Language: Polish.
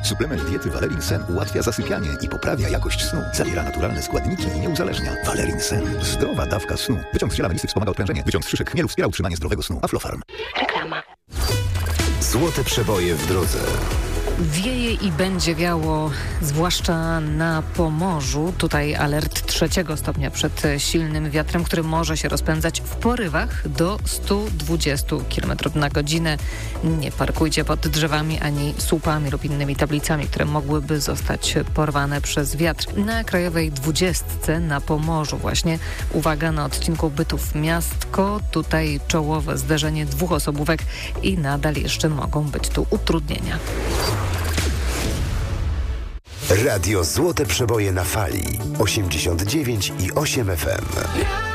Suplement diety Valerin Sen ułatwia zasypianie i poprawia jakość snu. Zawiera naturalne składniki i nie uzależnia. Valerin Sen. Zdrowa dawka snu. Wyciąg z ziela melisy wspomaga odprężenie. Wyciąg z szyszek chmielu wspiera utrzymanie zdrowego snu. Aflofarm. Reklama. Złote przeboje w drodze. Wieje i będzie wiało, zwłaszcza na Pomorzu. Tutaj alert 3 stopnia przed silnym wiatrem, który może się rozpędzać w porywach do 120 km na godzinę. Nie parkujcie pod drzewami ani słupami lub innymi tablicami, które mogłyby zostać porwane przez wiatr. Na krajowej 20 na Pomorzu właśnie, uwaga, na odcinku Bytów-Miastko. Tutaj czołowe zderzenie 2 osobówek i nadal jeszcze mogą być tu utrudnienia. Radio Złote Przeboje na fali 89,8 FM.